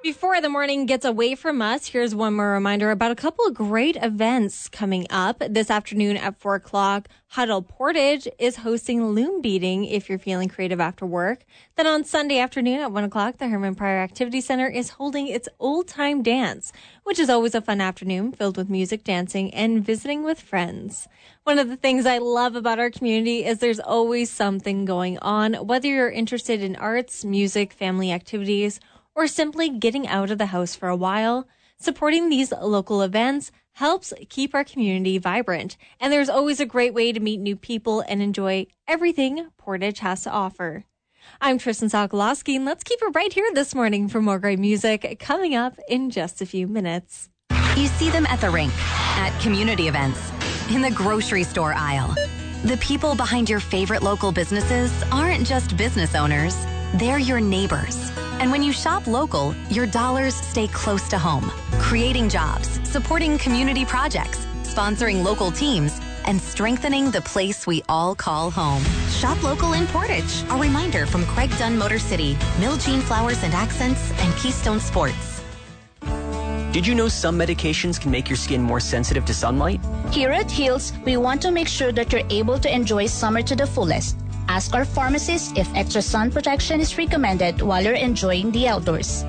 Before the morning gets away from us, here's one more reminder about a couple of great events coming up. This afternoon at 4 o'clock, Huddle Portage is hosting Loom Beating if you're feeling creative after work. Then on Sunday afternoon at 1 o'clock, the Herman Pryor Activity Center is holding its Old Time Dance, which is always a fun afternoon filled with music, dancing, and visiting with friends. One of the things I love about our community is there's always something going on, whether you're interested in arts, music, family activities, or simply getting out of the house for a while. Supporting these local events helps keep our community vibrant. And there's always a great way to meet new people and enjoy everything Portage has to offer. I'm Tristan Sokolowski, and let's keep it right here this morning for more great music coming up in just a few minutes. You see them at the rink, at community events, in the grocery store aisle. The people behind your favorite local businesses aren't just business owners, they're your neighbors. And when you shop local, your dollars stay close to home, creating jobs, supporting community projects, sponsoring local teams, and strengthening the place we all call home. Shop local in Portage. A reminder from Craig Dunn Motor City, Mill Jean Flowers and Accents, and Keystone Sports. Did you know some medications can make your skin more sensitive to sunlight? Here at Heals, we want to make sure that you're able to enjoy summer to the fullest. Ask our pharmacist if extra sun protection is recommended while you're enjoying the outdoors.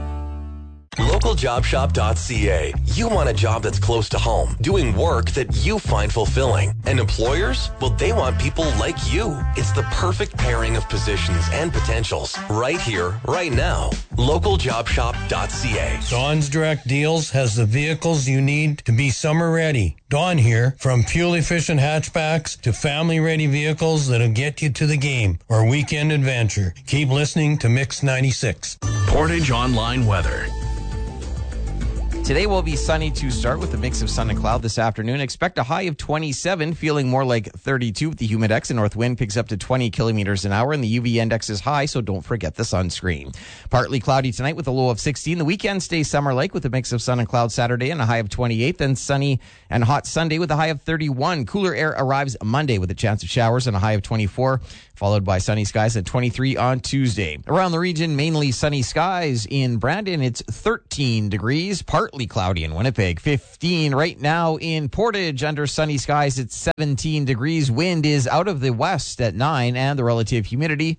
LocalJobShop.ca. You want a job that's close to home, doing work that you find fulfilling. And employers? Well, they want people like you. It's the perfect pairing of positions and potentials right here, right now. LocalJobShop.ca. Dawn's Direct Deals has the vehicles you need to be summer ready. Dawn here, from fuel-efficient hatchbacks to family-ready vehicles that'll get you to the game or weekend adventure. Keep listening to Mix 96. Portage Online Weather. Today will be sunny to start with a mix of sun and cloud this afternoon. Expect a high of 27, feeling more like 32 with the humidex. The north wind picks up to 20 kilometers an hour, and the UV index is high, so don't forget the sunscreen. Partly cloudy tonight with a low of 16. The weekend stays summer-like with a mix of sun and cloud Saturday and a high of 28. Then sunny and hot Sunday with a high of 31. Cooler air arrives Monday with a chance of showers and a high of 24. Followed by sunny skies at 23 on Tuesday. Around the region, mainly sunny skies. In Brandon, it's 13 degrees, partly cloudy in Winnipeg. 15 right now in Portage. Under sunny skies, it's 17 degrees. Wind is out of the west at 9, and the relative humidity,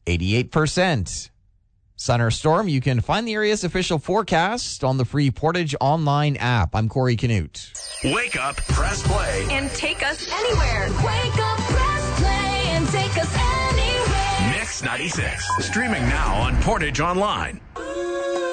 88%. Sun or storm, you can find the area's official forecast on the free Portage Online app. I'm Corey Canute. Wake up, press play, And take us anywhere. Wake up, press play, and take us anywhere. Mix 96. Streaming now on Portage Online.